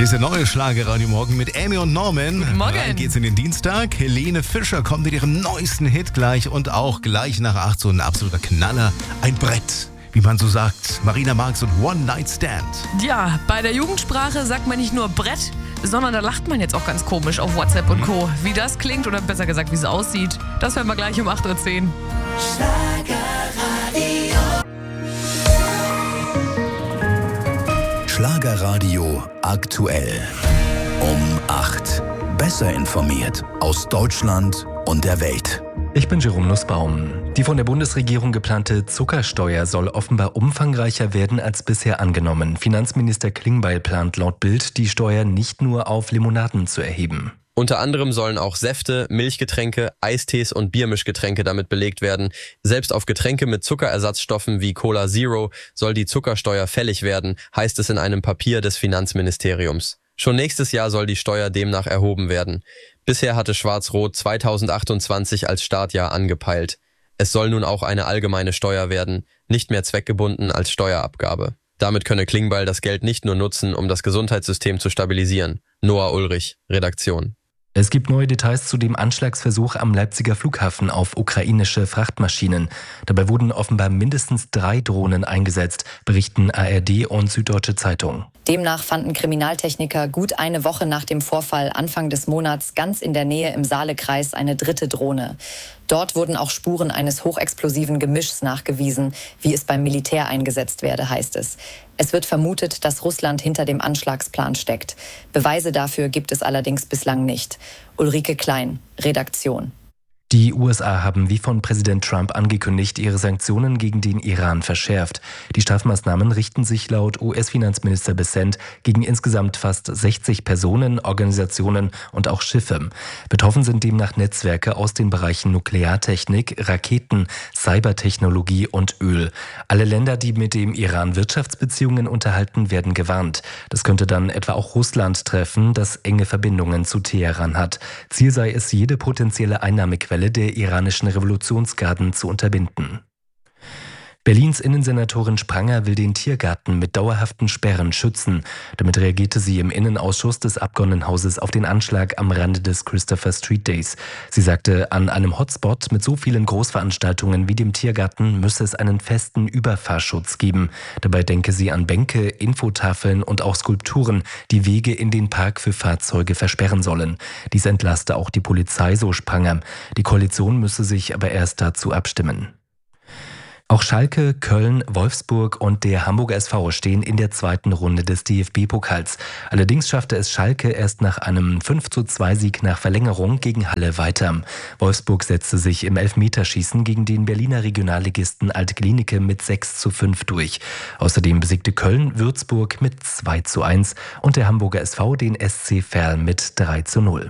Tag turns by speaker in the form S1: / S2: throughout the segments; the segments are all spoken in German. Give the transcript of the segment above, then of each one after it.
S1: Hier ist der neue Schlagerradio Morgen mit Amy und Norman.
S2: Guten Morgen.
S1: Rein geht's in den Dienstag. Helene Fischer kommt mit ihrem neuesten Hit gleich und auch gleich nach 8 so ein absoluter Knaller. Ein Brett, wie man so sagt. Marina Marx und One Night Stand.
S2: Ja, bei der Jugendsprache sagt man nicht nur Brett, sondern da lacht man jetzt auch ganz komisch auf WhatsApp und Co. Wie das klingt oder besser gesagt, wie es aussieht, das hören wir gleich um 8.10 Uhr.
S3: Schlagerradio aktuell. Um 8. Besser informiert aus Deutschland und der Welt.
S4: Ich bin Jerome Nussbaum. Die von der Bundesregierung geplante Zuckersteuer soll offenbar umfangreicher werden als bisher angenommen. Finanzminister Klingbeil plant laut Bild, die Steuer nicht nur auf Limonaden zu erheben.
S5: Unter anderem sollen auch Säfte, Milchgetränke, Eistees und Biermischgetränke damit belegt werden. Selbst auf Getränke mit Zuckerersatzstoffen wie Cola Zero soll die Zuckersteuer fällig werden, heißt es in einem Papier des Finanzministeriums. Schon nächstes Jahr soll die Steuer demnach erhoben werden. Bisher hatte Schwarz-Rot 2028 als Startjahr angepeilt. Es soll nun auch eine allgemeine Steuer werden, nicht mehr zweckgebunden als Steuerabgabe. Damit könne Klingbeil das Geld nicht nur nutzen, um das Gesundheitssystem zu stabilisieren. Noah Ulrich, Redaktion.
S4: Es gibt neue Details zu dem Anschlagsversuch am Leipziger Flughafen auf ukrainische Frachtmaschinen. Dabei wurden offenbar mindestens 3 Drohnen eingesetzt, berichten ARD und Süddeutsche Zeitung.
S6: Demnach fanden Kriminaltechniker gut eine Woche nach dem Vorfall Anfang des Monats ganz in der Nähe im Saalekreis eine 3. Drohne. Dort wurden auch Spuren eines hochexplosiven Gemischs nachgewiesen, wie es beim Militär eingesetzt werde, heißt es. Es wird vermutet, dass Russland hinter dem Anschlagsplan steckt. Beweise dafür gibt es allerdings bislang nicht. Ulrike Klein, Redaktion.
S4: Die USA haben wie von Präsident Trump angekündigt, ihre Sanktionen gegen den Iran verschärft. Die Strafmaßnahmen richten sich laut US-Finanzminister Bessent gegen insgesamt fast 60 Personen, Organisationen und auch Schiffe. Betroffen sind demnach Netzwerke aus den Bereichen Nukleartechnik, Raketen, Cybertechnologie und Öl. Alle Länder, die mit dem Iran Wirtschaftsbeziehungen unterhalten, werden gewarnt. Das könnte dann etwa auch Russland treffen, das enge Verbindungen zu Teheran hat. Ziel sei es, jede potenzielle Einnahmequelle der iranischen Revolutionsgarden zu unterbinden. Berlins Innensenatorin Spranger will den Tiergarten mit dauerhaften Sperren schützen. Damit reagierte sie im Innenausschuss des Abgeordnetenhauses auf den Anschlag am Rande des Christopher Street Days. Sie sagte, an einem Hotspot mit so vielen Großveranstaltungen wie dem Tiergarten müsse es einen festen Überfahrschutz geben. Dabei denke sie an Bänke, Infotafeln und auch Skulpturen, die Wege in den Park für Fahrzeuge versperren sollen. Dies entlaste auch die Polizei, so Spranger. Die Koalition müsse sich aber erst dazu abstimmen. Auch Schalke, Köln, Wolfsburg und der Hamburger SV stehen in der 2. Runde des DFB-Pokals. Allerdings schaffte es Schalke erst nach einem 5:2-Sieg nach Verlängerung gegen Halle weiter. Wolfsburg setzte sich im Elfmeterschießen gegen den Berliner Regionalligisten Alt-Glienicke mit 6:5 durch. Außerdem besiegte Köln Würzburg mit 2:1 und der Hamburger SV den SC Verl mit 3:0.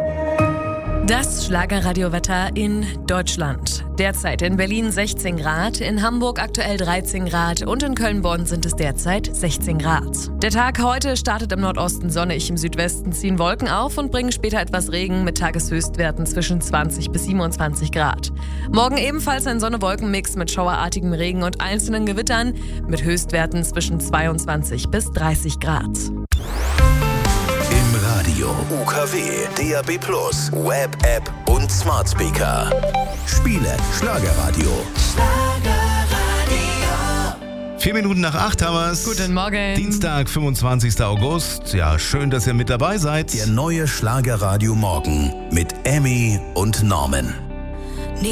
S2: Das Schlagerradiowetter in Deutschland. Derzeit in Berlin 16 Grad, in Hamburg aktuell 13 Grad und in Köln-Bonn sind es derzeit 16 Grad. Der Tag heute startet im Nordosten sonnig, im Südwesten ziehen Wolken auf und bringen später etwas Regen mit Tageshöchstwerten zwischen 20 bis 27 Grad. Morgen ebenfalls ein Sonne-Wolken-Mix mit schauerartigem Regen und einzelnen Gewittern mit Höchstwerten zwischen 22 bis 30 Grad.
S3: Radio, UKW, DAB+, Web-App und Smart Speaker. Spiele Schlagerradio.
S1: 4 Minuten nach 8 haben wir's.
S2: Guten Morgen.
S1: Dienstag, 25. August. Ja, schön, dass ihr mit dabei seid.
S3: Der neue Schlagerradio Morgen mit Amy und Norman.